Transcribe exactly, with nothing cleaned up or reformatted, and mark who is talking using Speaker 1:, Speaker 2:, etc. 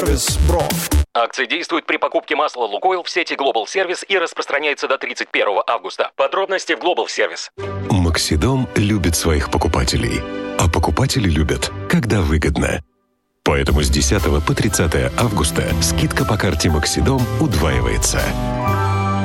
Speaker 1: Бро.
Speaker 2: Акция действует при покупке масла «Лукойл» в сети Global Service и распространяется до тридцать первого августа. Подробности в Global Service.
Speaker 3: Максидом любит своих покупателей, а покупатели любят, когда выгодно. Поэтому с десятого по тридцатое августа скидка по карте Максидом удваивается.